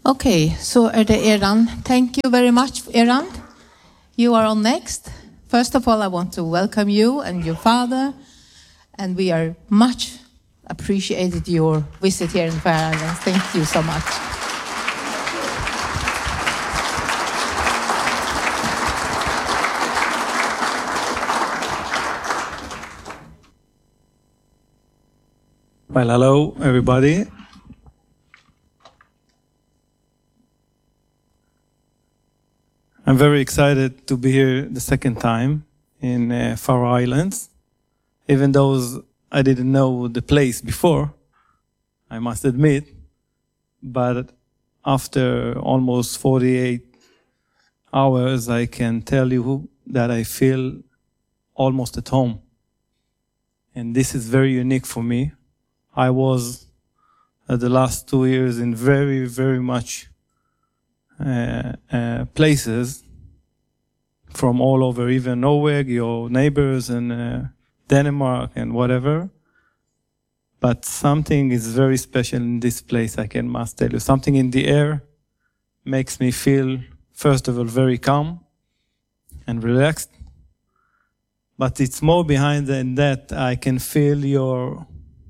Okay, så är det Eran. Thank you very much, Eran. You are on next. First of all, I want to welcome you and your father, and we are much appreciated your visit here in Faroe Islands. Thank you so much. Well, hello, everybody. I'm very excited to be here the second time in Faroe Islands. Even though I didn't know the place before, I must admit. But after almost 48 hours, I can tell you that I feel almost at home. And this is very unique for me. I was the last 2 years in very, very much places from all over, even Norway, your neighbors, and Denmark, and whatever. But something is very special in this place, must tell you. Something in the air makes me feel, first of all, very calm and relaxed. But it's more behind than that. I can feel you're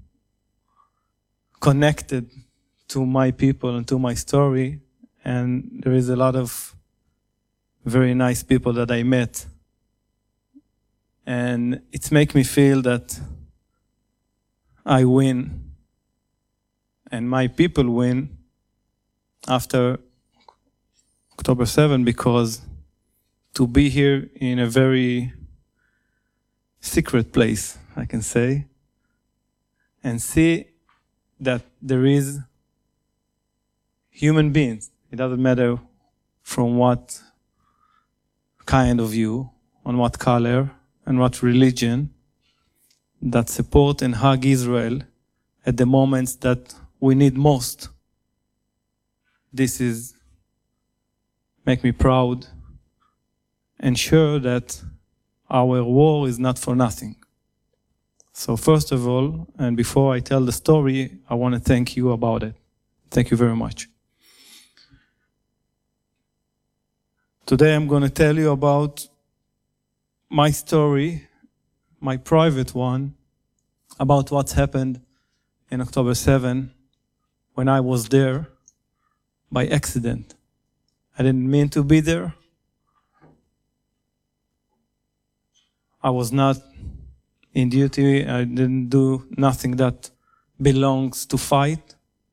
connected to my people and to my story. And there is a lot of very nice people that I met. And it's make me feel that I win and my people win after October 7, because to be here in a very secret place, I can say, and see that there is human beings. It doesn't matter from what kind of you, on what color, and what religion, that support and hug Israel at the moments that we need most. This is make me proud and sure that our war is not for nothing. So first of all, and before I tell the story, I want to thank you about it. Thank you very much. Today I'm going to tell you about my story, my private one, about what's happened in October 7 when I was there by accident. I didn't mean to be there. I was not in duty. I didn't do nothing that belongs to fight.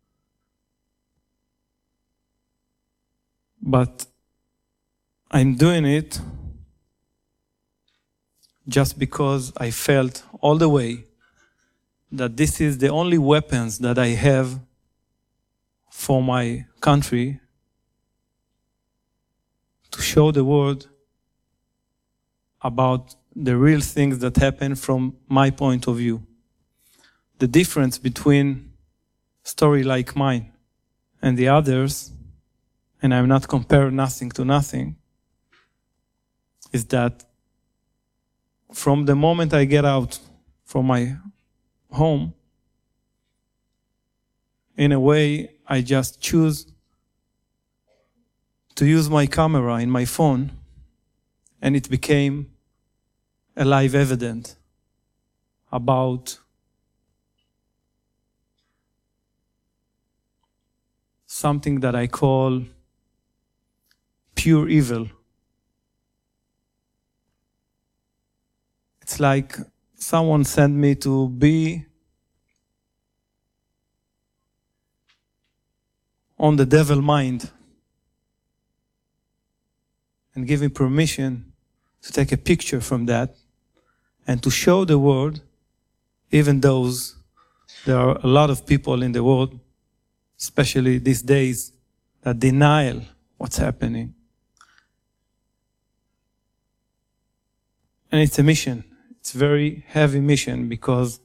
But I'm doing it just because I felt all the way that this is the only weapons that I have for my country to show the world about the real things that happen from my point of view. The difference between a story like mine and the others, and I'm not comparing nothing to nothing, is that from the moment I get out from my home, in a way, I just choose to use my camera in my phone, and it became a live evidence about something that I call pure evil. It's like someone sent me to be on the devil mind and give me permission to take a picture from that and to show the world, even though there are a lot of people in the world, especially these days, that deny what's happening. And it's a mission. It's a very heavy mission, because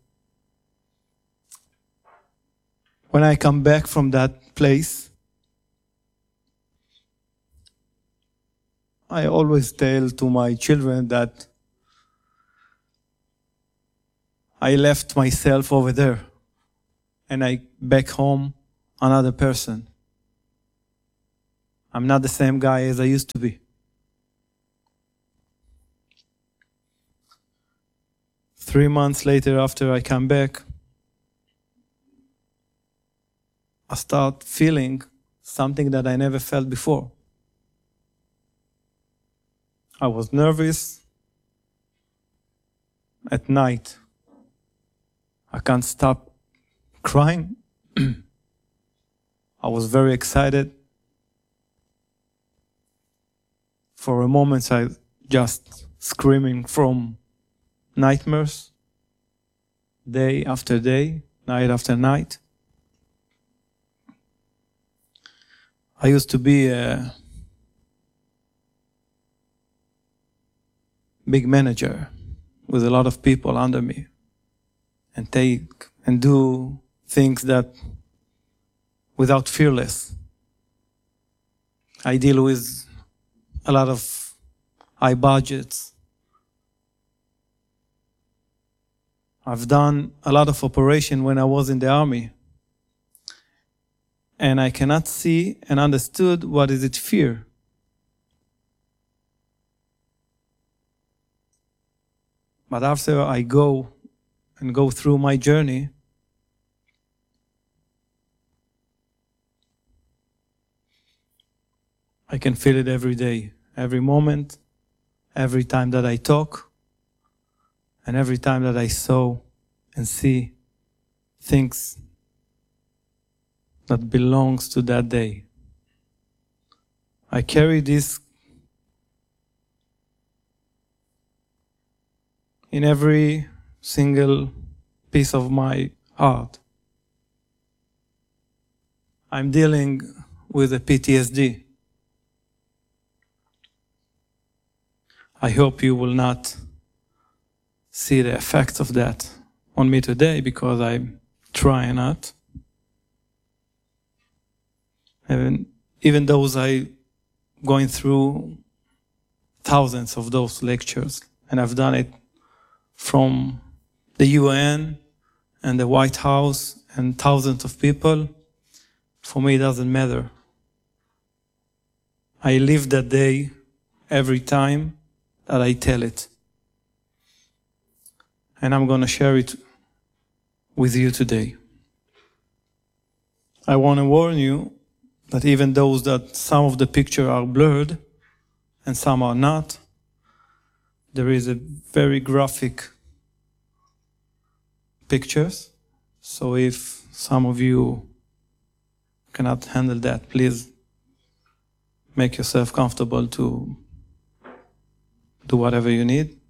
when I come back from that place, I always tell to my children that I left myself over there and I back home another person. I'm not the same guy as I used to be. 3 months later, after I come back, I start feeling something that I never felt before. I was nervous at night. I can't stop crying. I was very excited. For a moment, I just screaming from nightmares, day after day, night after night. I used to be a big manager with a lot of people under me and take and do things that without fearless. I deal with a lot of high budgets. I've done a lot of operation when I was in the army. And I cannot see and understood what is it fear. But after I go through my journey, I can feel it every day, every moment, every time that I talk, and every time that I saw and see things that belongs to that day. I carry this in every single piece of my heart. I'm dealing with a PTSD. I hope you will not see the effects of that on me today, because I'm trying not. And even those I going through thousands of those lectures, and I've done it from the UN and the White House and thousands of people. For me, it doesn't matter. I live that day every time that I tell it. And I'm going to share it with you today. I want to warn you that even those that some of the pictures are blurred and some are not, there is a very graphic pictures. So if some of you cannot handle that, please make yourself comfortable to do whatever you need.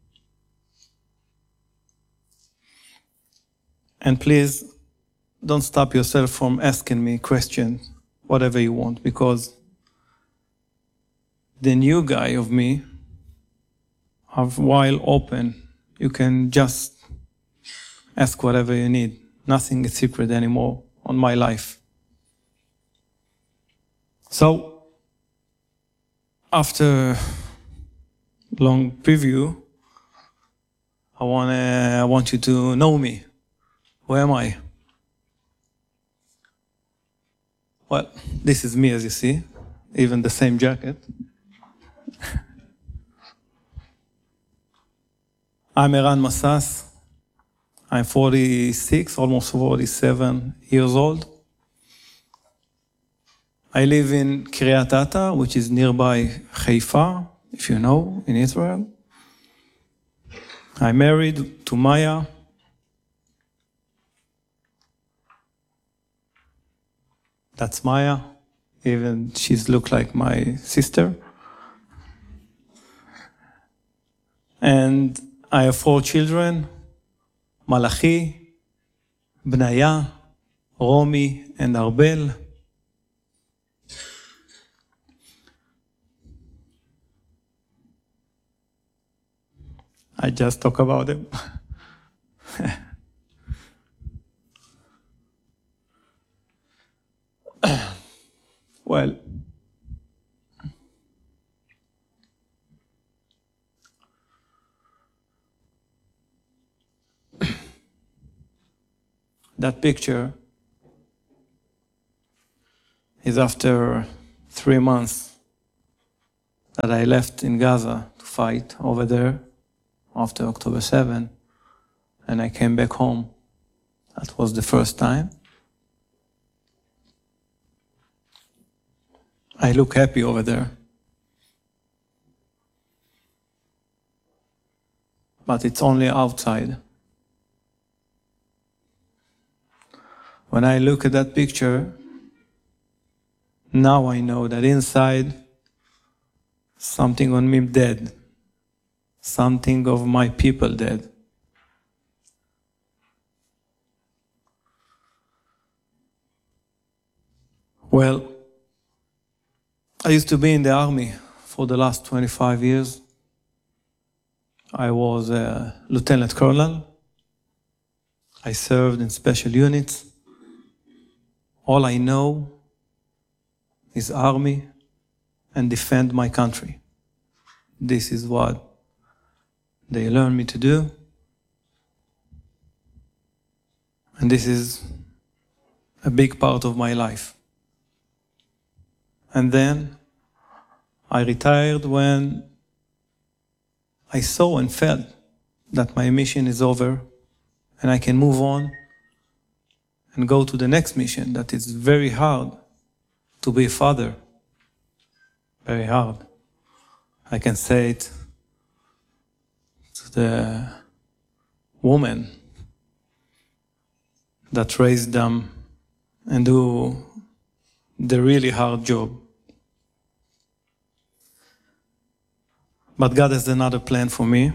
And please don't stop yourself from asking me questions, whatever you want, because the new guy of me are wide open. You can just ask whatever you need. Nothing is secret anymore on my life. So, after long preview, I want you to know me. Who am I? Well, this is me, as you see, even the same jacket. I'm Eran Massas. I'm 46, almost 47 years old. I live in Kiryat Ata, which is nearby Haifa, if you know, in Israel. I'm married to Maya. That's Maya. Even she's look like my sister. And I have 4 children, Malachi, Bnaya, Romi, and Arbel. I just talk about them. Well, that picture is after 3 months that I left in Gaza to fight over there after October 7, and I came back home. That was the first time. I look happy over there. But it's only outside. When I look at that picture, now I know that inside something on me dead. Something of my people dead. Well, I used to be in the army for the last 25 years. I was a lieutenant colonel. I served in special units. All I know is army and defend my country. This is what they learned me to do. And this is a big part of my life. And then I retired when I saw and felt that my mission is over and I can move on and go to the next mission, that is very hard to be a father. Very hard. I can say it to the woman that raised them and do the really hard job. But God has another plan for me.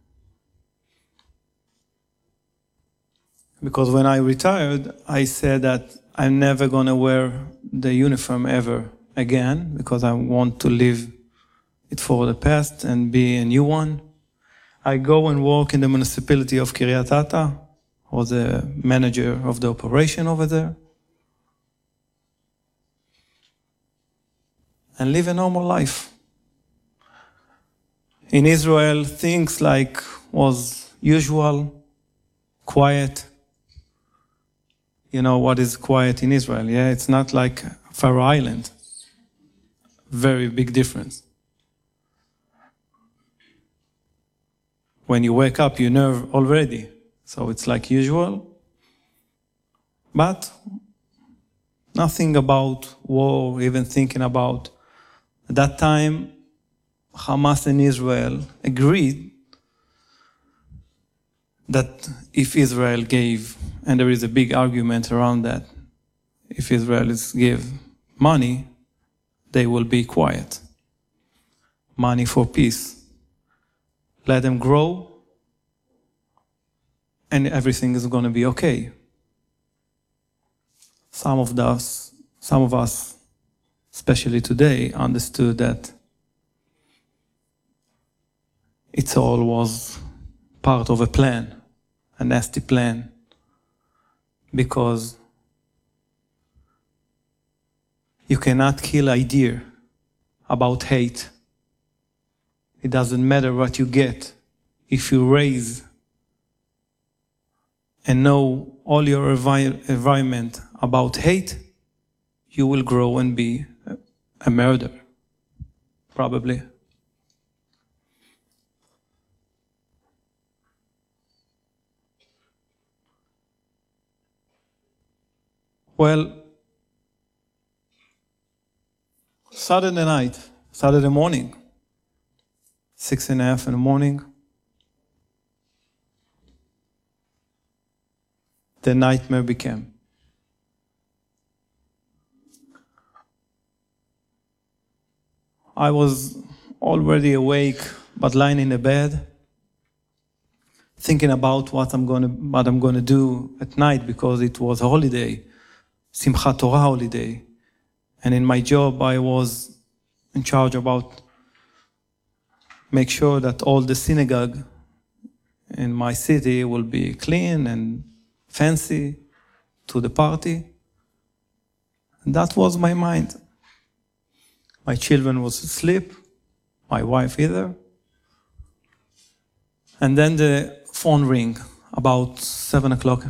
Because when I retired, I said that I'm never going to wear the uniform ever again, because I want to leave it for the past and be a new one. I go and work in the municipality of Kiryat Ata. I was the manager of the operation over there. And live a normal life. In Israel, things like was usual, quiet. You know what is quiet in Israel, yeah? It's not like Faroe Island. Very big difference. When you wake up, you know already. So it's like usual. But nothing about war, even thinking about. At that time, Hamas and Israel agreed that if Israel gave, and there is a big argument around that, if Israel give money, they will be quiet. Money for peace. Let them grow, and everything is going to be okay. Some of us, especially today, understood that it all was part of a plan, a nasty plan, because you cannot kill idea about hate. It doesn't matter what you get. If you raise and know all your environment about hate, you will grow and be a murderer, probably. Well, Saturday morning, 6:30 in the morning, the nightmare began. I was already awake, but lying in the bed, thinking about what I'm going to do at night, because it was a holiday, Simchat Torah holiday. And in my job, I was in charge about make sure that all the synagogue in my city will be clean and fancy to the party. And that was my mind. My children was asleep, my wife either. And then the phone ring about 7 o'clock.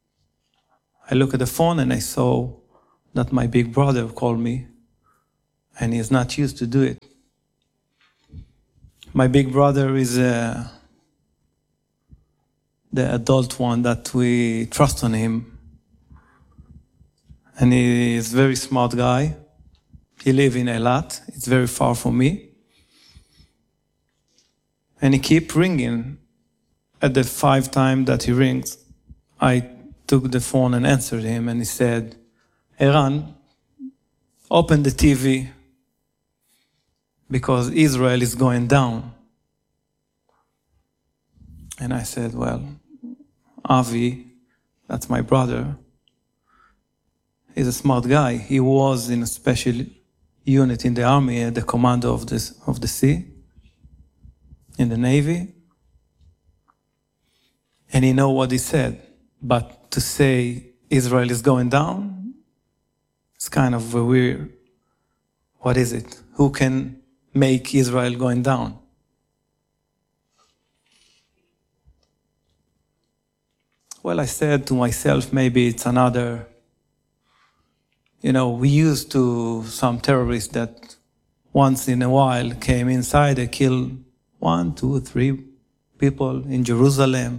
I look at the phone and I saw that my big brother called me and he's not used to do it. My big brother is the adult one that we trust on him. And he is a very smart guy. He lives in Eilat. It's very far from me. And he keeps ringing. At the 5 times that he rings, I took the phone and answered him, and he said, Eran, open the TV because Israel is going down. And I said, well, Avi, that's my brother, he's a smart guy. He was in a special unit in the army, the commander of the sea, in the Navy. And he know what he said. But to say Israel is going down, it's kind of weird. What is it? Who can make Israel going down? Well, I said to myself, maybe it's another, we used to some terrorists that once in a while came inside, they killed 1, 2, 3 people in Jerusalem.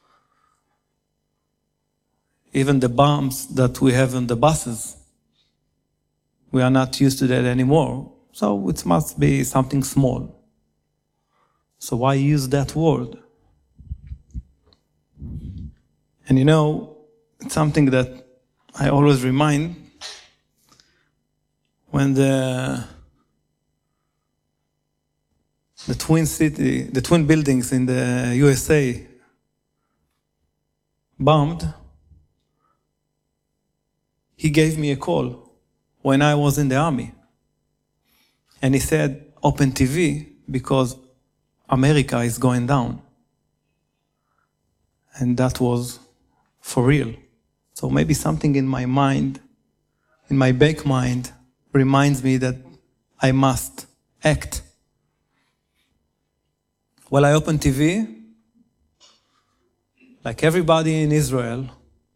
Even the bombs that we have on the buses, we are not used to that anymore. So it must be something small. So why use that word? And it's something that I always remind when the twin buildings in the USA bombed. He gave me a call when I was in the army. And he said, open TV because America is going down. And that was for real. So maybe something in my mind, in my back mind, reminds me that I must act. Well, I opened TV, like everybody in Israel.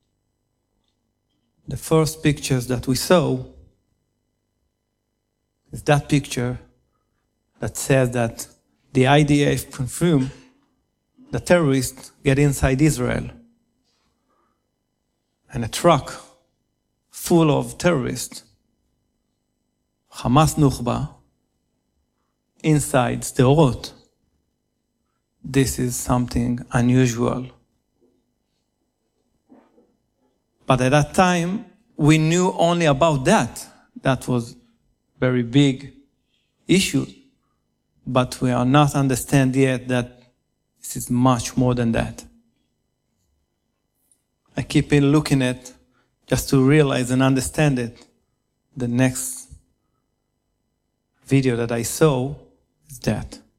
The first pictures that we saw is that picture that says that the IDF confirmed the terrorists get inside Israel. And a truck full of terrorists, Hamas Nukhba, inside Sderot. This is something unusual. But at that time, we knew only about that. That was very big issue. But we are not understand yet that this is much more than that. I keep in looking at just to realize and understand it. The next video that I saw is that.